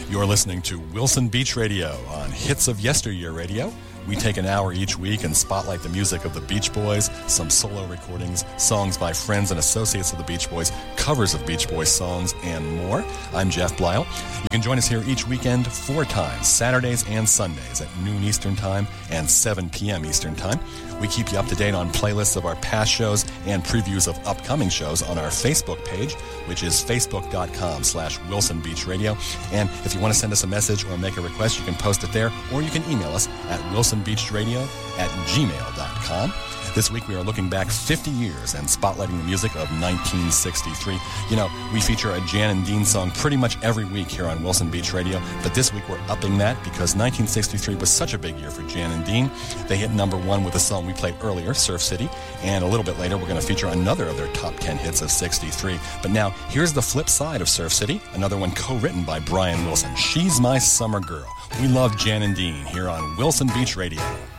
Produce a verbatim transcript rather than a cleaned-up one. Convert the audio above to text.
You're listening to Wilson Beach Radio on Hits of Yesteryear Radio. We take an hour each week and spotlight the music of the Beach Boys, some solo recordings, songs by friends and associates of the Beach Boys, covers of Beach Boys songs, and more. I'm Jeff Blyle. You can join us here each weekend four times, Saturdays and Sundays at noon Eastern Time and seven p.m. Eastern Time. We keep you up to date on playlists of our past shows and previews of upcoming shows on our Facebook page, which is facebook.com slash Wilson Beach Radio. And if you want to send us a message or make a request, you can post it there, or you can email us at wilsonbeachradio at gmail dot com. This week we are looking back fifty years and spotlighting the music of nineteen sixty-three. You know, we feature a Jan and Dean song pretty much every week here on Wilson Beach Radio, but this week we're upping that because nineteen sixty-three was such a big year for Jan and Dean. They hit number one with a song we played earlier, Surf City, and a little bit later we're going to feature another of their top ten hits of sixty-three. But now, here's the flip side of Surf City, another one co-written by Brian Wilson. She's My Summer Girl. We love Jan and Dean here on Wilson Beach Radio.